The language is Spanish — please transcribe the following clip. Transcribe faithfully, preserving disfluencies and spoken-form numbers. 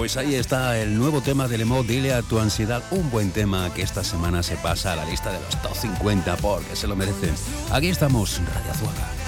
Pues ahí está el nuevo tema de Lemó, Dile a tu ansiedad, un buen tema que esta semana se pasa a la lista de los top cincuenta porque se lo merecen. Aquí estamos, Radio Azuaga.